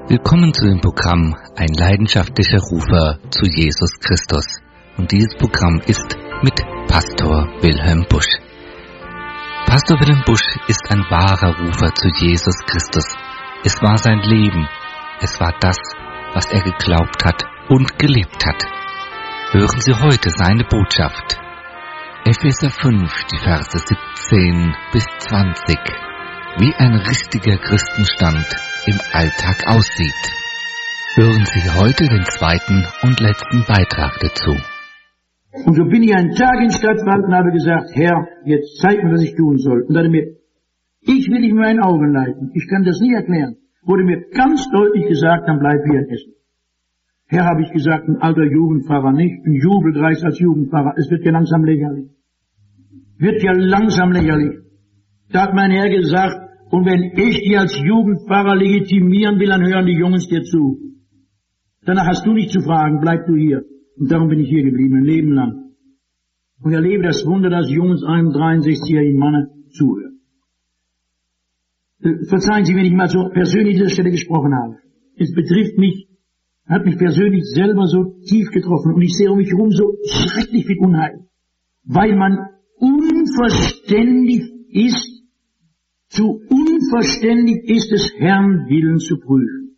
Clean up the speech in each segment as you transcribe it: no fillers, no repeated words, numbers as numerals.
Willkommen zu dem Programm Ein leidenschaftlicher Rufer zu Jesus Christus. Und dieses Programm ist mit Pastor Wilhelm Busch. Pastor Wilhelm Busch ist ein wahrer Rufer zu Jesus Christus. Es war sein Leben. Es war das, was er geglaubt hat und gelebt hat. Hören Sie heute seine Botschaft. Epheser 5, die Verse 17 bis 20. Wie ein richtiger Christenstand im Alltag aussieht. Hören Sie heute den zweiten und letzten Beitrag dazu. Und so bin ich einen Tag in Stadtwald und habe gesagt, Herr, jetzt zeig mir, was ich tun soll. Und dann mir, ich will dich mit meinen Augen leiten. Ich kann das nicht erklären. Wurde mir ganz deutlich gesagt, dann bleib hier in Essen. Herr, habe ich gesagt, ein alter Jugendpfarrer nicht, ein Jubelkreis als Jugendpfarrer. Es wird ja langsam lächerlich. Wird ja langsam lächerlich. Da hat mein Herr gesagt, und wenn ich dich als Jugendpfarrer legitimieren will, dann hören die Jungs dir zu. Danach hast du nicht zu fragen, bleib du hier. Und darum bin ich hier geblieben, ein Leben lang. Und ich erlebe das Wunder, dass Jungs einem 63-jährigen Mann zuhören. Verzeihen Sie, wenn ich mal so persönlich an dieser Stelle gesprochen habe. Es betrifft mich, hat mich persönlich selber so tief getroffen und ich sehe um mich herum so schrecklich viel Unheil. Weil man unverständig ist, zu unverständig ist es, Herrn Willen zu prüfen.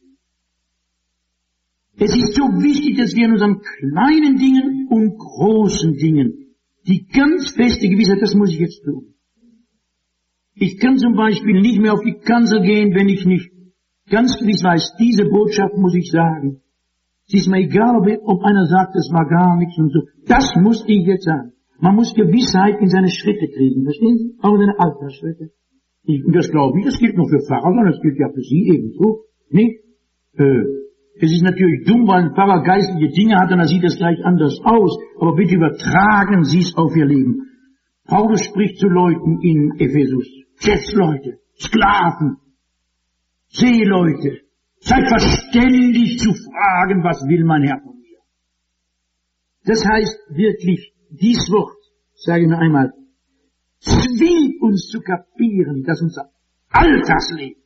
Es ist so wichtig, dass wir in unseren kleinen Dingen und großen Dingen die ganz feste Gewissheit, das muss ich jetzt tun. Ich kann zum Beispiel nicht mehr auf die Kanzel gehen, wenn ich nicht ganz gewiss weiß, diese Botschaft muss ich sagen. Es ist mir egal, ob einer sagt, es war gar nichts und so. Das muss ich jetzt sagen. Man muss Gewissheit in seine Schritte kriegen, verstehen Sie? Auch in seine Alltagsschritte. Und das glaube ich, das gilt nur für Pfarrer, sondern das gilt ja für Sie ebenso. Nicht? Es ist natürlich dumm, weil ein Pfarrer geistliche Dinge hat, und dann sieht es gleich anders aus. Aber bitte übertragen Sie es auf Ihr Leben. Paulus spricht zu Leuten in Ephesus. Geschäftsleute, Sklaven, Seeleute. Seid verständig zu fragen, was will mein Herr von mir. Das heißt wirklich, dies Wort, sage ich noch einmal, zwingt uns zu kapieren, dass unser Alltagsleben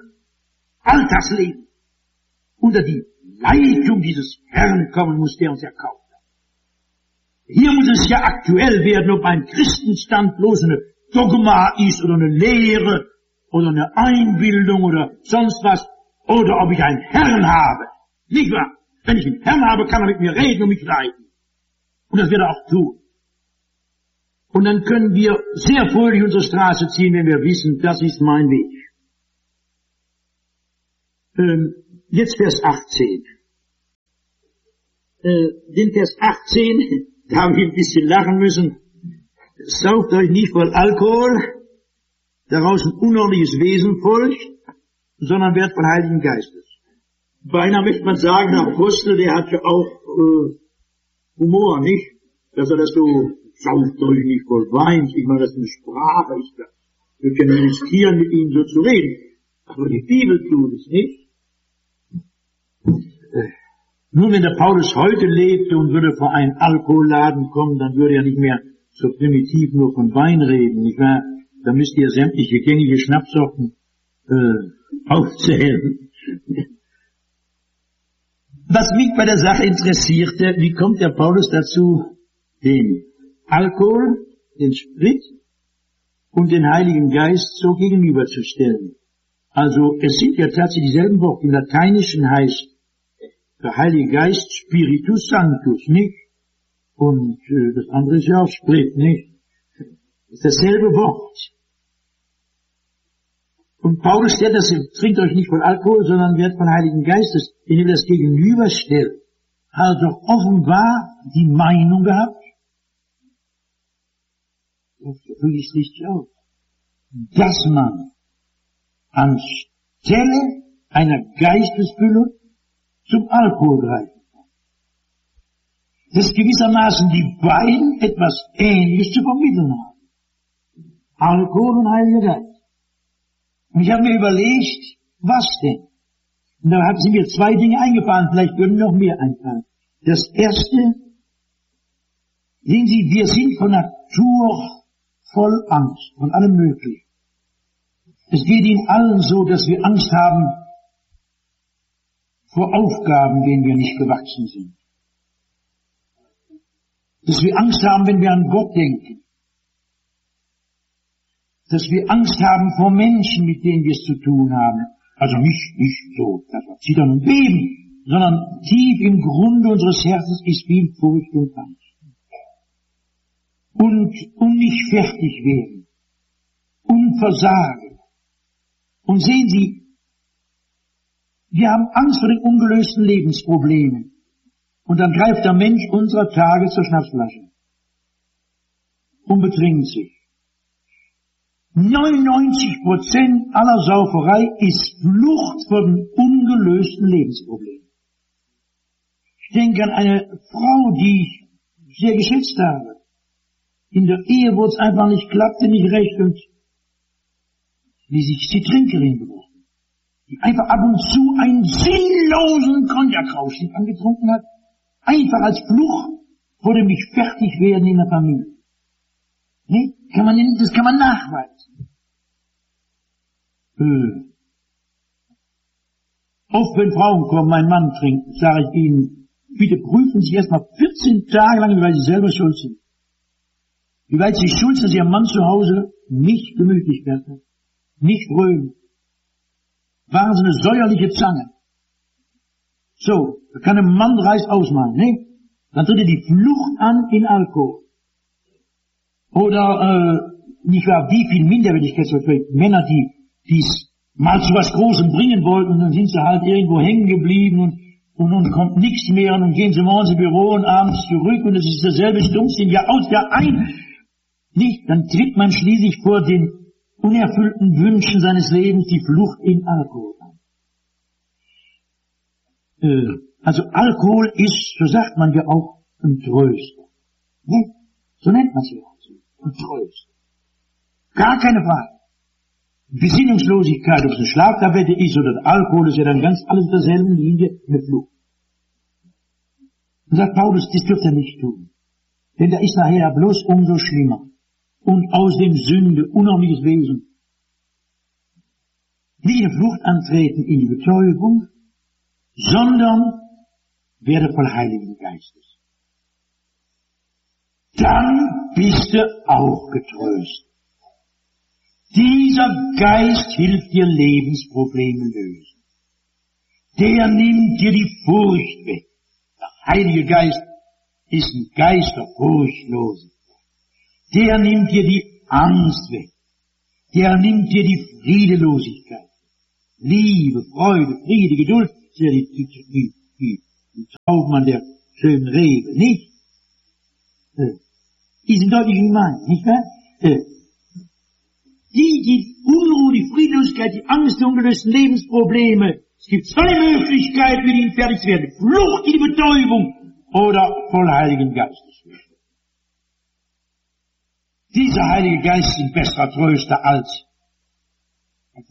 unter die Leitung dieses Herrn kommen muss, der uns erkauft hat. Hier muss es ja aktuell werden, ob ein Christenstand bloß eine Dogma ist oder eine Lehre oder eine Einbildung oder sonst was, oder ob ich einen Herrn habe. Nicht wahr? Wenn ich einen Herrn habe, kann er mit mir reden und mich leiten. Und das wird er auch tun. Und dann können wir sehr fröhlich unsere Straße ziehen, wenn wir wissen, das ist mein Weg. Jetzt Vers 18. Den Vers 18, da habe ich ein bisschen lachen müssen. Sauft euch nicht voll Alkohol, daraus ein unordentliches Wesen folgt, sondern werdet voll Heiligen Geistes. Beinahe möchte man sagen, der Apostel, der hat ja auch Humor, nicht? Dass er das so, sauft euch nicht voll Wein, ich meine, das ist eine Sprache, wir können riskieren, mit ihnen so zu reden. Aber die Bibel tut es nicht. Nun, wenn der Paulus heute lebte und würde vor einen Alkoholladen kommen, dann würde er nicht mehr so primitiv nur von Wein reden, nicht wahr? Da müsst ihr sämtliche gängige Schnapssorten aufzählen. Was mich bei der Sache interessierte, wie kommt der Paulus dazu, den Alkohol, den Sprit und den Heiligen Geist so gegenüberzustellen? Also es sind ja tatsächlich dieselben Worte. Im Lateinischen heißt der Heilige Geist Spiritus Sanctus, nicht? Und das andere ist ja auch Sprit, nicht? Das ist dasselbe Wort. Und Paulus stellt das, trinkt euch nicht von Alkohol, sondern werdet von Heiligen Geistes, indem ihr das gegenüberstellt. Hat er doch offenbar die Meinung gehabt, so ist richtig aus, dass man anstelle einer Geistesfüllung zum Alkohol greifen kann. Dass gewissermaßen die beiden etwas Ähnliches zu vermitteln haben. Alkohol und Heiliger Geist. Und ich habe mir überlegt, was denn? Und da sind mir zwei Dinge eingefallen, vielleicht würden noch mehr einfallen. Das erste, sehen Sie, wir sind von Natur voll Angst, von allem Möglichen. Es geht Ihnen allen so, dass wir Angst haben, vor Aufgaben, denen wir nicht gewachsen sind. Dass wir Angst haben, wenn wir an Gott denken. Dass wir Angst haben vor Menschen, mit denen wir es zu tun haben. Also nicht so, das war Zittern und Beben, sondern tief im Grunde unseres Herzens ist viel Furcht und Angst. Und nicht fertig werden. Und versagen. Und sehen Sie, wir haben Angst vor den ungelösten Lebensproblemen. Und dann greift der Mensch unserer Tage zur Schnapsflasche. Und betrinkt sich. 99% aller Sauferei ist Flucht vor den ungelösten Lebensproblemen. Ich denke an eine Frau, die ich sehr geschätzt habe. In der Ehe, wo es einfach nicht klappte, nicht recht, und wie sich die Trinkerin geworden, die einfach ab und zu einen sinnlosen Cognac-Rausch angetrunken hat, einfach als Flucht vor dem nicht fertig werden in der Familie. Nee? Das kann man nachweisen. Oft wenn Frauen kommen, mein Mann trinkt, sage ich ihnen, bitte prüfen Sie erstmal 14 Tage lang, wie weit Sie selber schuld sind. Wie weit Sie schuld sind, dass Ihr Mann zu Hause nicht Gemütlichkeit hat, nicht römen. Waren Sie eine säuerliche Zange. So, da kann ein Mann Reis ausmalen, ne? Dann tritt er die Flucht an in Alkohol. Oder, nicht wahr, wie viel Minderwertigkeit für Männer, die es mal zu was Großem bringen wollten, und dann sind sie halt irgendwo hängen geblieben und kommt nichts mehr, und dann gehen sie morgens im Büro und abends zurück, und es ist dasselbe Stumpfsinn, Jahr aus, Jahr ein. Nicht, dann tritt man schließlich vor den unerfüllten Wünschen seines Lebens die Flucht in Alkohol an. Also Alkohol ist, so sagt man ja auch, ein Tröster. Ne? So nennt man es ja auch so. Ein Tröster. Gar keine Frage. Besinnungslosigkeit, ob es eine Schlaftablette ist oder der Alkohol, ist ja dann ganz alles derselben Linie mit Flucht. Und sagt Paulus, das dürft ihr nicht tun. Denn da ist nachher bloß umso schlimmer. Und aus dem Sünde, unheimliches Wesen. Nicht eine Flucht antreten in die Betäubung, sondern werde voll Heiligen Geistes. Dann bist du auch getröstet. Dieser Geist hilft dir Lebensprobleme lösen. Der nimmt dir die Furcht weg. Der Heilige Geist ist ein Geist der Furchtlosigkeit. Der nimmt dir die Angst weg. Der nimmt dir die Friedelosigkeit. Liebe, Freude, Friede, Geduld, das ist ja die Trauben an der schönen Rebe, nicht? Die sind deutlich gemeint, nicht wahr? Die Unruhe, die Friedlosigkeit, die Angst, die ungelösten Lebensprobleme. Es gibt zwei Möglichkeiten, mit ihnen fertig zu werden. Flucht in die Betäubung oder voll Heiligen Geistes. Dieser Heilige Geist ist ein besserer Tröster als das.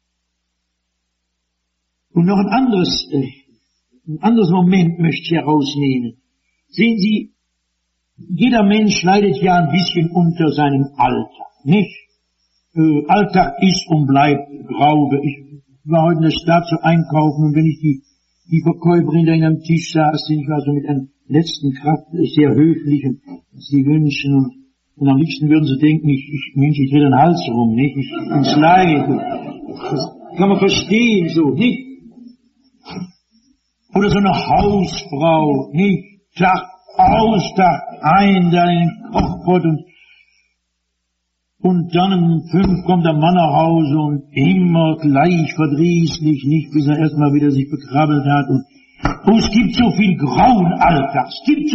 Und noch ein anderes Moment möchte ich herausnehmen. Sehen Sie, jeder Mensch leidet ja ein bisschen unter seinem Alltag, nicht? Alltag ist und bleibt Graube. Ich war heute in der Stadt zu einkaufen, und wenn ich die Verkäuferin da am Tisch saß, ich war so mit einer letzten Kraft sehr höflich, und sie wünschen, und am liebsten würden sie denken, Mensch, ich drehe den Hals rum, nicht? Ins Leid. Das kann man verstehen, so, nicht? Oder so eine Hausfrau, nicht? Tag aus, Tag ein, da in den Kochpott, und dann um 5 kommt der Mann nach Hause und immer gleich verdrießlich, nicht, bis er erstmal wieder sich bekrabbelt hat. Und es gibt so viel grauen Alltag,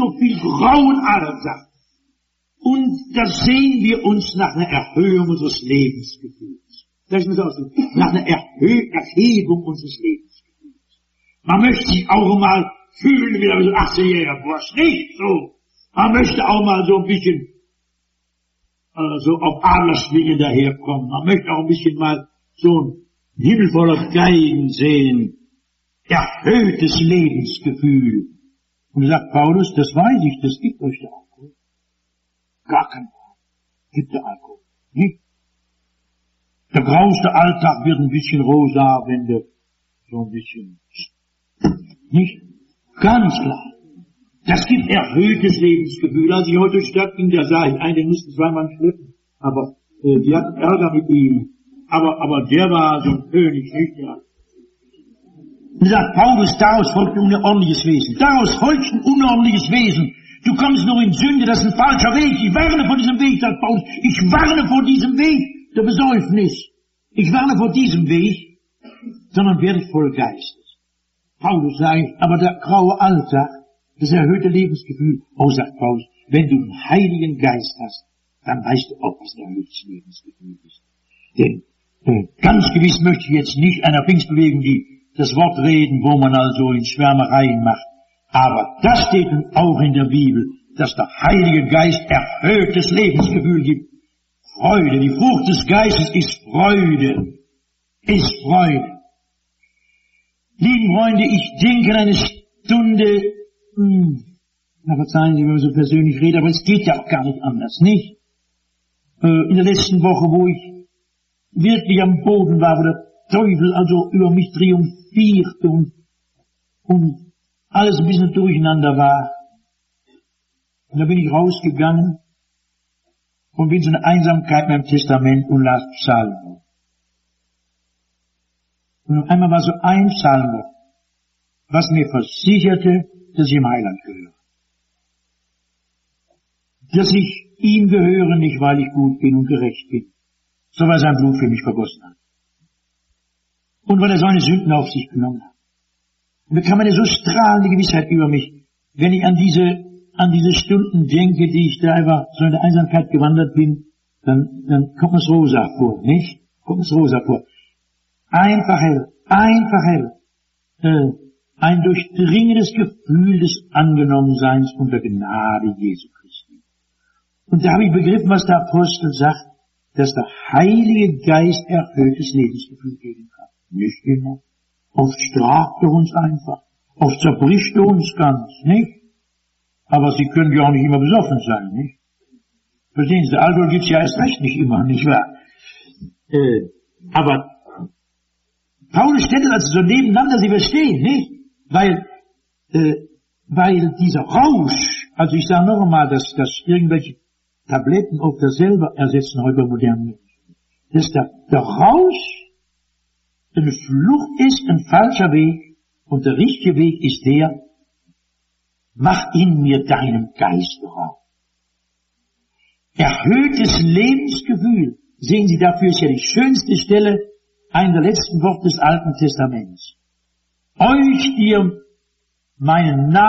Und da sehen wir uns nach einer Erhöhung unseres Lebensgefühls. Das ist nach einer Erhebung unseres Lebensgefühls. Man möchte sich auch mal fühlen wie ein 18-jähriger Bursch, nicht so. Man möchte auch mal so ein bisschen so auf Adlerschwingen daherkommen. Man möchte auch ein bisschen mal so ein Himmel voller Geigen sehen. Erhöhtes Lebensgefühl. Und sagt Paulus, das weiß ich, das gibt euch der Alkohol. Gar kein Problem. Gibt der Alkohol. Nicht? Der grauste Alltag wird ein bisschen rosa, wenn du so ein bisschen Nicht? Ganz klar. Das gibt erhöhtes Lebensgefühl. Als ich heute durch die Stadt ging, da sah ich einen, den mussten 2 Mann schleppen. Aber die hatten Ärger mit ihm. Aber der war so ein König, nicht? Ja. Und sagt Paulus, daraus folgt ein unordentliches Wesen. Daraus folgt ein unordentliches Wesen. Du kommst nur in Sünde, das ist ein falscher Weg. Ich warne vor diesem Weg, sagt Paulus. Ich warne vor diesem Weg der Besäufnis. Ich warne vor diesem Weg, sondern werde voll Geistes. Paulus sagt, aber der graue Alltag, das erhöhte Lebensgefühl, sagt Paulus, wenn du einen Heiligen Geist hast, dann weißt du auch, was der erhöhtes Lebensgefühl ist. Denn ganz gewiss möchte ich jetzt nicht einer Pfingstbewegung, die das Wort reden, wo man also in Schwärmereien macht. Aber das steht auch in der Bibel, dass der Heilige Geist erhöhtes Lebensgefühl gibt. Freude, die Frucht des Geistes ist Freude. Ist Freude. Lieben Freunde, ich denke eine Stunde, verzeihen Sie, wenn ich so persönlich rede, aber es geht ja auch gar nicht anders, nicht? In der letzten Woche, wo ich wirklich am Boden war, wo der Teufel also über mich triumphierte und alles ein bisschen durcheinander war. Und da bin ich rausgegangen und bin so eine Einsamkeit in meinem Testament und las Psalmen. Und auf einmal war so ein Psalm, was mir versicherte, dass ich im Heiland gehöre. Dass ich ihm gehöre, nicht weil ich gut bin und gerecht bin, sondern weil sein Blut für mich vergossen hat. Und weil er seine Sünden auf sich genommen hat. Und da kam eine so strahlende Gewissheit über mich, wenn ich an diese Stunden denke, die ich da einfach so in der Einsamkeit gewandert bin, dann kommt mir's rosa vor, nicht? Kommt mir's rosa vor. Einfach hell, ein durchdringendes Gefühl des Angenommenseins unter Gnade Jesu Christi. Und da habe ich begriffen, was der Apostel sagt, dass der Heilige Geist erhöhtes Lebensgefühl geben kann. Nicht immer. Oft straft er uns einfach. Oft zerbricht er uns ganz, nicht? Aber Sie können ja auch nicht immer besoffen sein, nicht? Verstehen Sie, Alkohol gibt's ja erst recht nicht immer, nicht wahr? Aber Paulus stellt es also so nebeneinander, Sie verstehen, nicht? Weil dieser Rausch, also ich sage noch einmal, dass irgendwelche Tabletten oft dasselbe ersetzen heute bei modernen Menschen. Dass der Rausch eine Flucht ist, ein falscher Weg, und der richtige Weg ist der, mach in mir deinen Geist Raum. Erhöhtes Lebensgefühl, sehen Sie, dafür ist ja die schönste Stelle, ein der letzten Worte des Alten Testaments. Euch, die ihr meinen Namen